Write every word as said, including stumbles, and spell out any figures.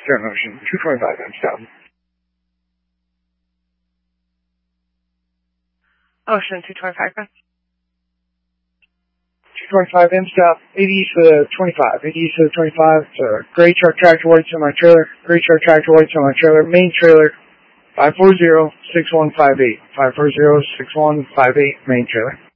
Zero Ocean, two twenty-five M stop. Ocean two twenty-five, correct? two twenty-five M stop, eighty east of twenty-five, eighty east of twenty-five, it's a gray truck tractor white semi-trailer, gray truck tractor white semi-trailer, main trailer, five four zero, six one five eight, five four zero, six one five eight, main trailer.